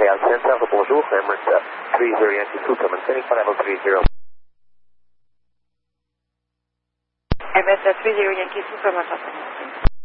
Montréal Center, bonjour, Emirates 30 Yankee 2, maintaining level 30. Emirates 30 Yankee 2,